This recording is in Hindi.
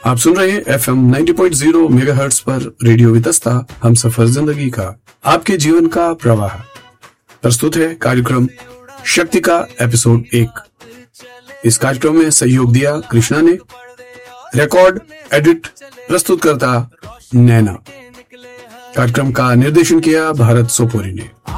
आप सुन रहे हैं FM 90.0 मेगाहर्ट्ज पर रेडियो वितस्ता, हम सफर जिंदगी का, आपके जीवन का प्रवाह। प्रस्तुत है कार्यक्रम शक्ति का एपिसोड 1। इस कार्यक्रम में सहयोग दिया कृष्णा ने। रिकॉर्ड एडिट प्रस्तुत करता नैना। कार्यक्रम का निर्देशन किया भारत सोपोरी ने।